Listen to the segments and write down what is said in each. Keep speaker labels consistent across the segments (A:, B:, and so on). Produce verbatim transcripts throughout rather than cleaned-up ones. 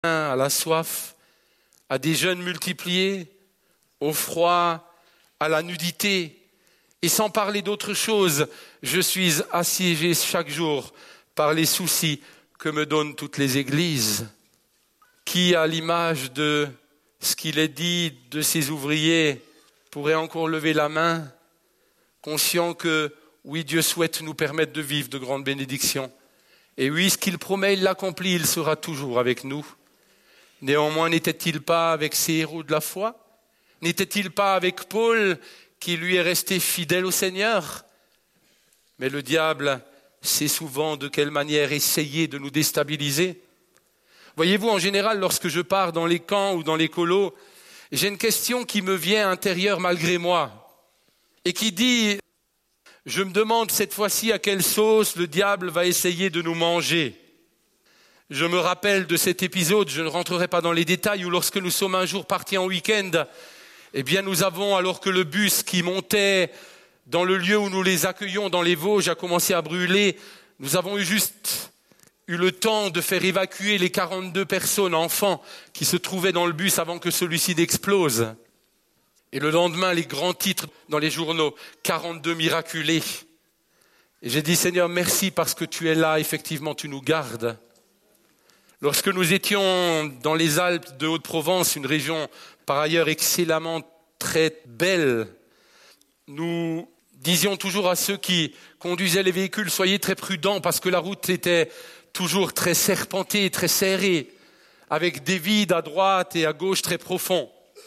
A: à la soif, à des jeûnes multipliés, au froid, à la nudité. Et sans parler d'autre chose, je suis assiégé chaque jour par les soucis que me donnent toutes les églises. Qui, à l'image de ce qu'il est dit de ces ouvriers, pourrait encore lever la main, conscient que, oui, Dieu souhaite nous permettre de vivre de grandes bénédictions. Et oui, ce qu'il promet, il l'accomplit, il sera toujours avec nous. Néanmoins, n'était-il pas avec ces héros de la foi? N'était-il pas avec Paul, qui lui est resté fidèle au Seigneur? Mais le diable sait souvent de quelle manière essayer de nous déstabiliser. Voyez-vous, en général, lorsque je pars dans les camps ou dans les colos, j'ai une question qui me vient intérieure malgré moi et qui dit, je me demande cette fois-ci à quelle sauce le diable va essayer de nous manger. Je me rappelle de cet épisode, je ne rentrerai pas dans les détails, où lorsque nous sommes un jour partis en week-end, eh bien nous avons, alors que le bus qui montait dans le lieu où nous les accueillons, dans les Vosges, a commencé à brûler, nous avons eu juste eu le temps de faire évacuer les quarante-deux personnes, enfants, qui se trouvaient dans le bus avant que celui-ci n'explose. Et le lendemain, les grands titres dans les journaux, quarante-deux miraculés. Et j'ai dit, Seigneur, merci parce que tu es là, effectivement, tu nous gardes. Lorsque nous étions dans les Alpes de Haute-Provence, une région par ailleurs excellemment très belle, nous disions toujours à ceux qui conduisaient les véhicules, soyez très prudents parce que la route était toujours très serpentée, très serrée, avec des vides à droite et à gauche très profonds.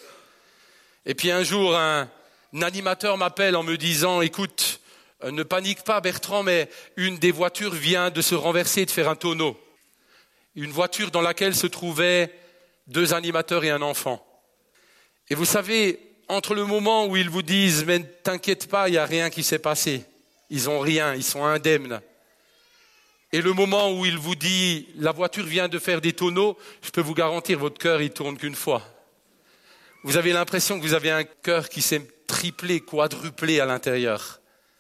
A: Et puis un jour, un, un animateur m'appelle en me disant, écoute, euh, ne panique pas Bertrand, mais une des voitures vient de se renverser et de faire un tonneau. Une voiture dans laquelle se trouvaient deux animateurs et un enfant. Et vous savez, entre le moment où ils vous disent « mais ne t'inquiète pas, il n'y a rien qui s'est passé », ils n'ont rien, ils sont indemnes. Et le moment où il vous dit « la voiture vient de faire des tonneaux », je peux vous garantir, votre cœur, il tourne qu'une fois. Vous avez l'impression que vous avez un cœur qui s'est triplé, quadruplé à l'intérieur.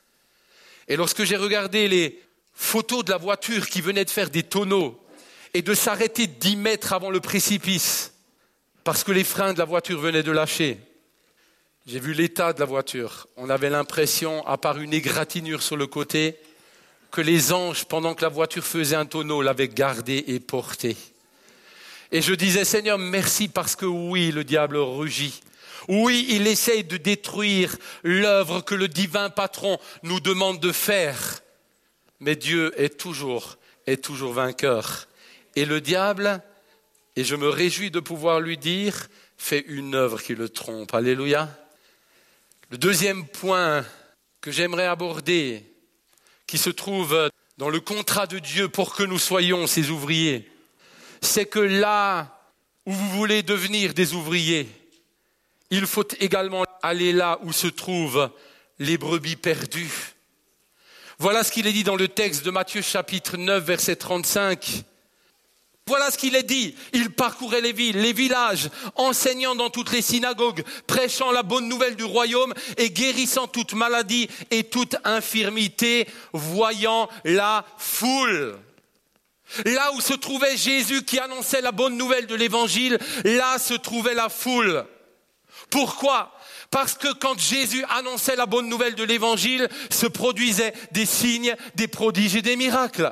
A: Et lorsque j'ai regardé les photos de la voiture qui venait de faire des tonneaux, et de s'arrêter dix mètres avant le précipice, parce que les freins de la voiture venaient de lâcher. J'ai vu l'état de la voiture. On avait l'impression, à part une égratignure sur le côté, que les anges, pendant que la voiture faisait un tonneau, l'avaient gardée et portée. Et je disais, Seigneur, merci parce que oui, le diable rugit. Oui, il essaye de détruire l'œuvre que le divin patron nous demande de faire. Mais Dieu est toujours, est toujours vainqueur. Et le diable, et je me réjouis de pouvoir lui dire, fait une œuvre qui le trompe. Alléluia. Le deuxième point que j'aimerais aborder, qui se trouve dans le contrat de Dieu pour que nous soyons ses ouvriers, c'est que là où vous voulez devenir des ouvriers, il faut également aller là où se trouvent les brebis perdues. Voilà ce qu'il est dit dans le texte de Matthieu chapitre neuf, verset trente-cinq. Voilà ce qu'il est dit. Il parcourait les villes, les villages, enseignant dans toutes les synagogues, prêchant la bonne nouvelle du royaume et guérissant toute maladie et toute infirmité, voyant la foule. Là où se trouvait Jésus qui annonçait la bonne nouvelle de l'évangile, là se trouvait la foule. Pourquoi ? Parce que quand Jésus annonçait la bonne nouvelle de l'évangile, se produisaient des signes, des prodiges et des miracles.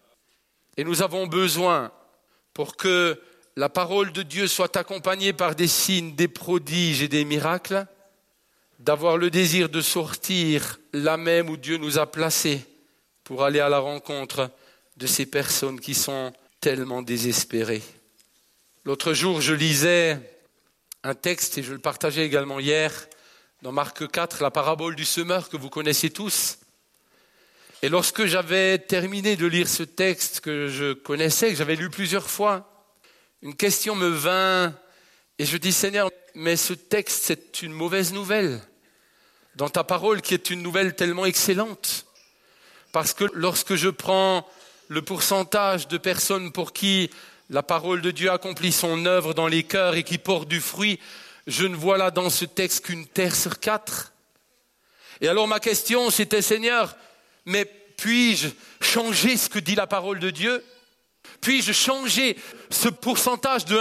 A: Et nous avons besoin, pour que la parole de Dieu soit accompagnée par des signes, des prodiges et des miracles, d'avoir le désir de sortir là même où Dieu nous a placés pour aller à la rencontre de ces personnes qui sont tellement désespérées. L'autre jour, je lisais un texte, et je le partageais également hier, dans Marc quatre, la parabole du semeur que vous connaissez tous. Et lorsque j'avais terminé de lire ce texte que je connaissais, que j'avais lu plusieurs fois, une question me vint et je dis, Seigneur, mais ce texte, c'est une mauvaise nouvelle dans ta parole qui est une nouvelle tellement excellente. Parce que lorsque je prends le pourcentage de personnes pour qui la parole de Dieu accomplit son œuvre dans les cœurs et qui portent du fruit, je ne vois là dans ce texte qu'une terre sur quatre. Et alors ma question, c'était, Seigneur, mais puis-je changer ce que dit la parole de Dieu ? Puis-je changer ce pourcentage de